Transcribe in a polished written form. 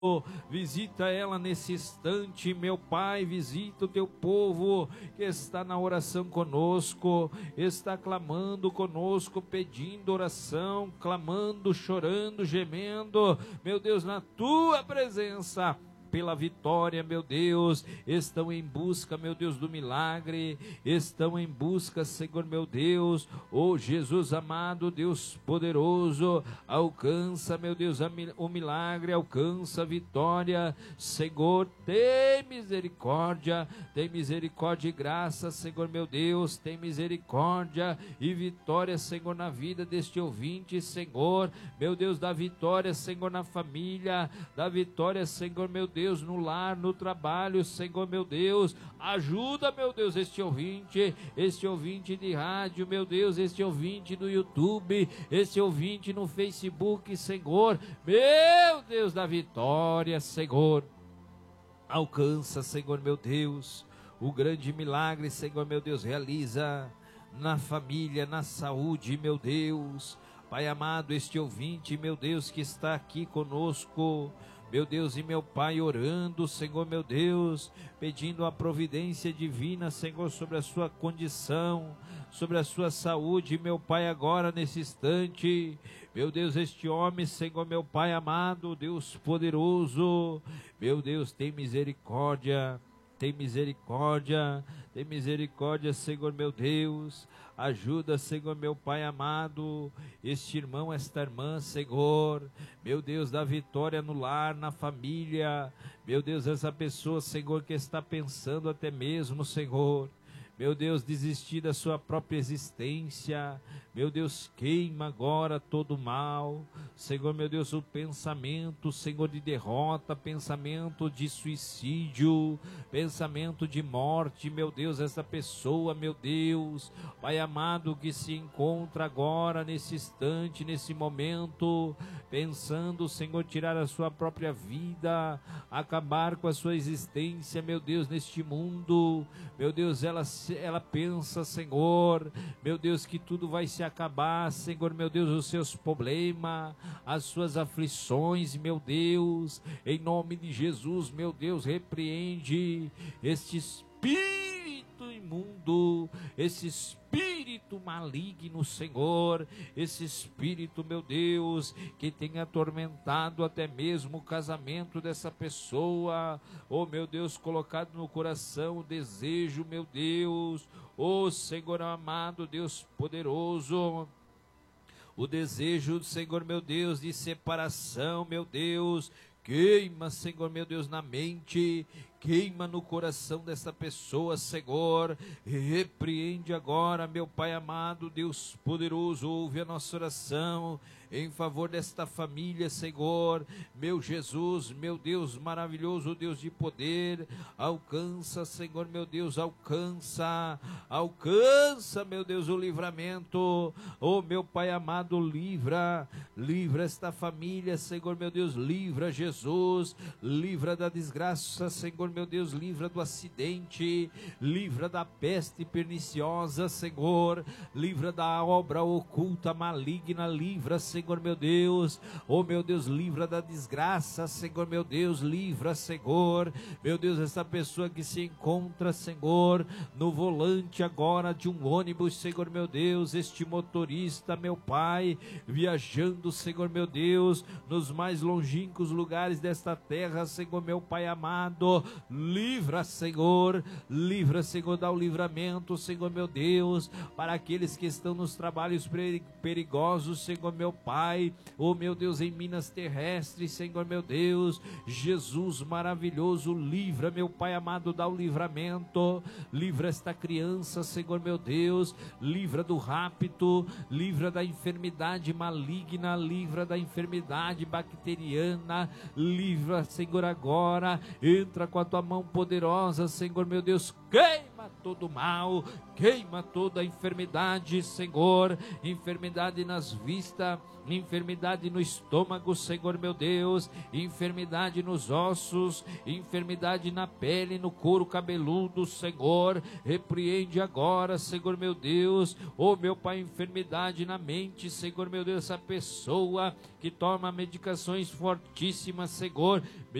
Visita ela nesse instante, meu Pai, visita o teu povo que está na oração conosco, está clamando conosco, pedindo oração, clamando, chorando, gemendo, meu Deus, na tua presença, pela vitória, meu Deus, estão em busca, meu Deus, do milagre, estão em busca, Senhor, meu Deus, oh Jesus amado, Deus poderoso, alcança, meu Deus, o milagre, alcança a vitória, Senhor, tem misericórdia e graça, Senhor, meu Deus, tem misericórdia e vitória, Senhor, na vida deste ouvinte, Senhor, meu Deus, dá vitória, Senhor, na família, dá vitória, Senhor, meu Deus, no lar, no trabalho, Senhor, meu Deus, ajuda, meu Deus, este ouvinte de rádio, meu Deus, este ouvinte do YouTube, este ouvinte no Facebook, Senhor, meu Deus, da vitória, Senhor, alcança, Senhor, meu Deus, o grande milagre, Senhor, meu Deus, realiza na família, na saúde, meu Deus, Pai amado, este ouvinte, meu Deus, que está aqui conosco, meu Deus e meu Pai, orando, Senhor, meu Deus, pedindo a providência divina, Senhor, sobre a sua condição, sobre a sua saúde, meu Pai, agora nesse instante, meu Deus, este homem, Senhor, meu Pai amado, Deus poderoso, meu Deus, tem misericórdia, Senhor, meu Deus, ajuda, Senhor, meu Pai amado, este irmão, esta irmã, Senhor, meu Deus, dá vitória no lar, na família, meu Deus, essa pessoa, Senhor, que está pensando até mesmo, Senhor, meu Deus, desistir da sua própria existência, meu Deus, queima agora todo o mal, Senhor, meu Deus, o pensamento, Senhor, de derrota, pensamento de suicídio, pensamento de morte, meu Deus, essa pessoa, meu Deus, Pai amado, que se encontra agora, nesse instante, nesse momento, pensando, Senhor, tirar a sua própria vida, acabar com a sua existência, meu Deus, neste mundo, meu Deus, ela pensa, Senhor, meu Deus, que tudo vai se acabar, Senhor, meu Deus, os seus problemas, as suas aflições, meu Deus, em nome de Jesus, meu Deus, repreende este espírito imundo, esse espírito maligno, Senhor, esse espírito, meu Deus, que tem atormentado até mesmo o casamento dessa pessoa, oh meu Deus, colocado no coração o desejo, meu Deus, oh Senhor amado, Deus poderoso, o desejo, Senhor, meu Deus, de separação, meu Deus, queima, Senhor, meu Deus, na mente, queima no coração dessa pessoa, Senhor, repreende agora, meu Pai amado, Deus poderoso, ouve a nossa oração, em favor desta família, Senhor, meu Jesus, meu Deus maravilhoso, Deus de poder, alcança, Senhor, meu Deus, alcança, meu Deus, o livramento, oh meu Pai amado, livra esta família, Senhor, meu Deus, livra Jesus, livra da desgraça, Senhor, meu Deus, livra do acidente, livra da peste perniciosa, Senhor, livra da obra oculta, maligna, livra, Senhor, meu Deus, oh meu Deus, livra da desgraça, Senhor, meu Deus, livra, Senhor, meu Deus, essa pessoa que se encontra, Senhor, no volante agora de um ônibus, Senhor, meu Deus, este motorista, meu Pai, viajando, Senhor, meu Deus, nos mais longínquos lugares desta terra, Senhor, meu Pai amado, livra, Senhor, dá o livramento, Senhor, meu Deus, para aqueles que estão nos trabalhos perigosos, Senhor, meu Pai, oh meu Deus, em minas terrestres, Senhor, meu Deus, Jesus maravilhoso, livra, meu Pai amado, dá o livramento, livra esta criança, Senhor, meu Deus, livra do rapto, livra da enfermidade maligna, livra da enfermidade bacteriana, livra, Senhor, agora, entra com a tua mão poderosa, Senhor, meu Deus, queima todo mal, queima toda enfermidade, Senhor, enfermidade nas vistas, enfermidade no estômago, Senhor meu Deus, enfermidade nos ossos, enfermidade na pele, no couro cabeludo, Senhor, repreende agora, Senhor meu Deus, oh meu Pai, enfermidade na mente, Senhor meu Deus, essa pessoa que toma medicações fortíssimas, Senhor,